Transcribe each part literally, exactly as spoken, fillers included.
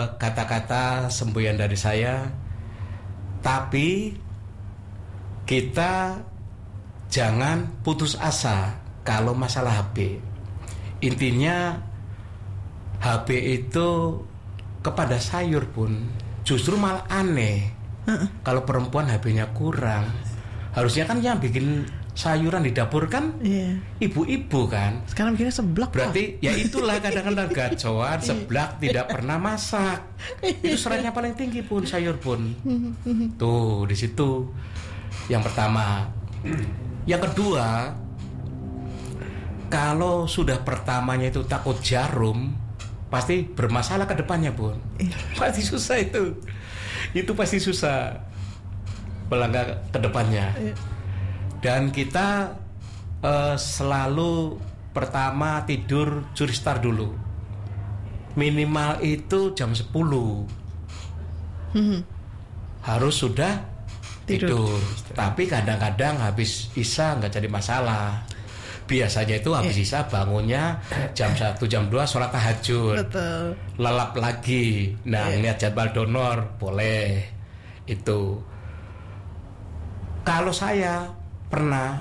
kata-kata semboyan dari saya. Tapi kita jangan putus asa kalau masalah H B. Intinya H B itu kepada sayur pun justru malah aneh. Uh-uh. Kalau perempuan H B-nya kurang, harusnya kan yang bikin sayuran di dapur kan yeah. ibu-ibu kan. Sekarang bikinnya seblak. Berarti ya itulah kadang-kadang gacoan, seblak, tidak pernah masak. Itu seratnya paling tinggi pun sayur pun. Tuh di situ yang pertama. Yang kedua, kalau sudah pertamanya itu takut jarum, pasti bermasalah ke depannya pun. Pasti susah itu. Itu pasti susah melangkah ke depannya. Dan kita uh, selalu pertama tidur curi star dulu. Minimal itu jam sepuluh. Hmm. Harus sudah tidur. tidur. Tapi kadang-kadang habis isya nggak jadi masalah. Biasanya itu habis yeah. isya bangunnya jam satu, jam dua sholat tahajud. Betul. Lelap lagi. Nah, yeah. lihat jadwal donor boleh. Itu. Kalau saya pernah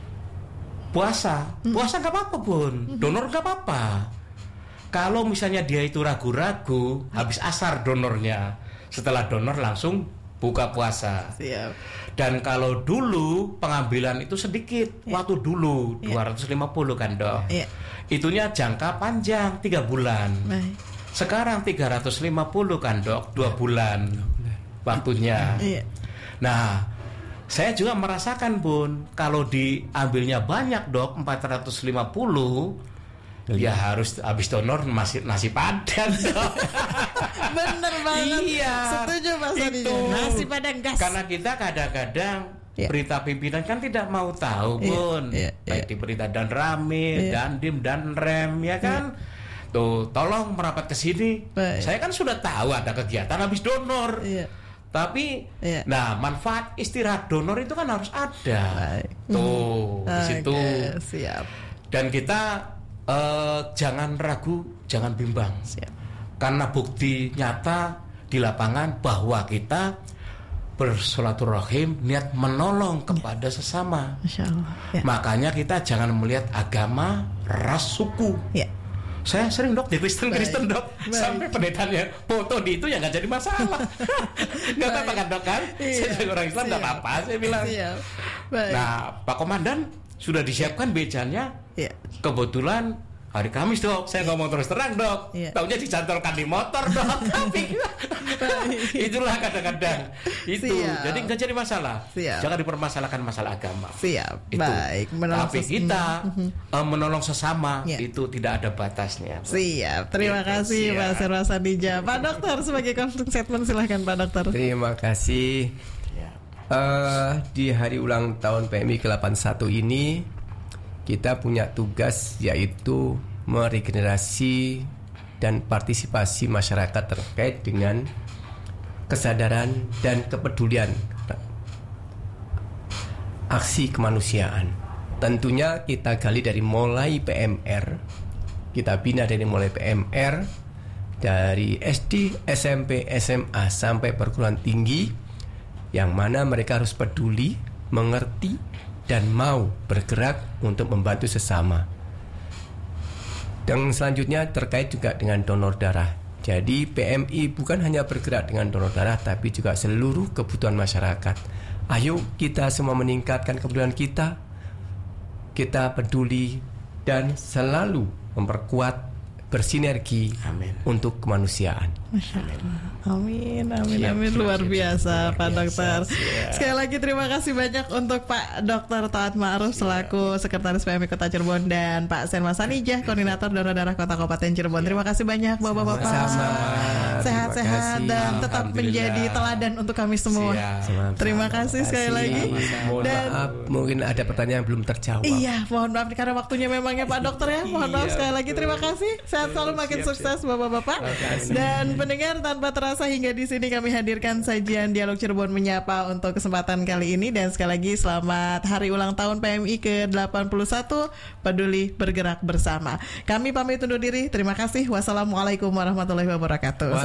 puasa, hmm. puasa nggak apa-apa bun, donor nggak apa-apa. Kalau misalnya dia itu ragu-ragu, habis asar donornya, setelah donor langsung buka puasa. Siap. Dan kalau dulu pengambilan itu sedikit, yeah. waktu dulu yeah. dua ratus lima puluh kan dok, yeah. itunya jangka panjang tiga bulan. Baik. Sekarang tiga ratus lima puluh kan dok, dua bulan waktunya. Yeah. Nah. Saya juga merasakan bun, kalau diambilnya banyak dok, empat ratus lima puluh, ya harus habis donor masih nasi padang dok. Bener banget. Iya. Setuju Mas Sani. Nasi padang gas. Karena kita kadang-kadang yeah. berita pimpinan kan tidak mau tahu bun, yeah, yeah, yeah. baik di berita dan rame, yeah. dandim dan rem ya kan. Yeah. Tuh, tolong merapat ke sini. Baik. Saya kan sudah tahu ada kegiatan habis donor. Yeah. Tapi, yeah. nah manfaat istirahat donor itu kan harus ada. Baik. Tuh, hmm. di situ. Okay, siap. Dan kita uh, jangan ragu, jangan bimbang. Siap. Karena bukti nyata di lapangan bahwa kita bersolaturahim, niat menolong kepada yeah. sesama. Masya Allah. Yeah. Makanya kita jangan melihat agama, ras, suku. Yeah. Saya sering dok di Kristen-Kristen dok, baik. Sampai pendetanya foto di itu ya nggak jadi masalah, nggak apa-apa kan dok kan? Iya. Saya sebagai orang Islam nggak apa-apa saya bilang. Nah Pak Komandan sudah disiapkan bejanya, iya. kebetulan hari Kamis dok, saya ngomong terus terang dok, iya. taunya dicantolkan di motor dok, tapi itulah kadang-kadang itu, siap. Jadi nggak jadi masalah, siap. Jangan dipermasalahkan masalah agama. Siap. Itu. Baik. Menolong tapi ses- kita uh, menolong sesama yeah. itu tidak ada batasnya. Siap. Terima gitu, kasih Pak Serwas Adija. Pak Dokter sebagai closing statement silahkan Pak Dokter. Terima kasih. Yeah. Uh, di hari ulang tahun P M I ke delapan puluh satu ini kita punya tugas yaitu meregenerasi dan partisipasi masyarakat terkait dengan kesadaran dan kepedulian aksi kemanusiaan. Tentunya kita gali dari mulai P M R, kita bina dari mulai P M R, dari S D, S M P, S M A sampai perguruan tinggi, yang mana mereka harus peduli, mengerti, dan mau bergerak untuk membantu sesama. Dan selanjutnya terkait juga dengan donor darah. Jadi P M I bukan hanya bergerak dengan donor darah, tapi juga seluruh kebutuhan masyarakat. Ayo kita semua meningkatkan kepedulian kita, kita peduli dan selalu memperkuat, bersinergi Amin. Untuk kemanusiaan. Masya Allah. Amin, amin, siap, amin. Luar biasa, Pak Dokter. Siap. Sekali lagi terima kasih banyak untuk Pak Dokter Taat Ma'ruf selaku Sekretaris P M I Kota Cirebon dan Pak Serwas Adija, Koordinator Donor Darah Kota Kabupaten Cirebon. Terima kasih banyak Bapak-bapak. Sehat-sehat dan tetap menjadi teladan untuk kami semua. Siap. Terima kasih sekali lagi. Mohon dan, maaf, mungkin ada pertanyaan yang belum terjawab. Iya, mohon maaf karena waktunya memangnya Pak Dokter ya. Mohon maaf sekali lagi. Terima kasih. Sehat selalu, makin siap, sukses siap. Bapak-bapak. Dan pendengar, tanpa terasa hingga di sini kami hadirkan sajian Dialog Cirebon Menyapa untuk kesempatan kali ini. Dan sekali lagi selamat hari ulang tahun P M I ke delapan puluh satu. Peduli bergerak bersama. Kami pamit undur diri. Terima kasih. Wassalamualaikum warahmatullahi wabarakatuh.